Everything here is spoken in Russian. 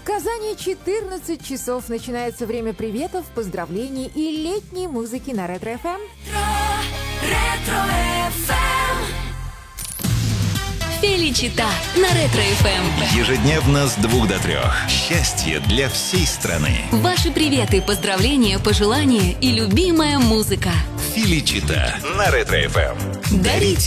Казани 14 часов. Начинается время приветов, поздравлений и летней музыки на Ретро-ФМ. Феличита на Ретро-ФМ. Ежедневно с 2 до 3. Счастье для всей страны. Ваши приветы, поздравления, пожелания и любимая музыка. Феличита на Ретро-ФМ. Дарите